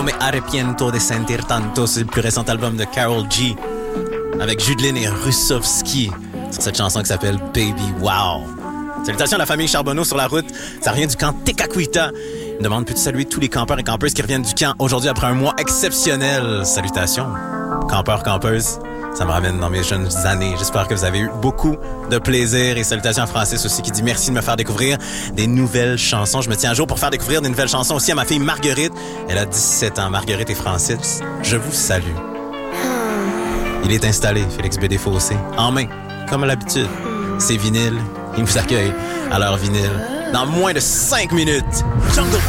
No me arrepiento de sentir tanto. C'est le plus récent album de Karol G avec Judeline et Russovski sur cette chanson qui s'appelle Baby Wow. Salutations à la famille Charbonneau sur la route. Ça vient du camp Tekakwitha. Une demande, peux-tu saluer tous les campeurs et campeuses qui reviennent du camp aujourd'hui après un mois exceptionnel? Salutations, campeurs, campeuses. Ça me ramène dans mes jeunes années. J'espère que vous avez eu beaucoup de plaisir. Et salutations à Francis aussi qui dit merci de me faire découvrir des nouvelles chansons. Je me tiens à jour pour faire découvrir des nouvelles chansons aussi à ma fille Marguerite. Elle a 17 ans. Marguerite et Francis, je vous salue. Il est installé, Félix BD Fossé, en main, comme à l'habitude. C'est vinyle. Il vous accueille à leur vinyle dans moins de 5 minutes. Jungle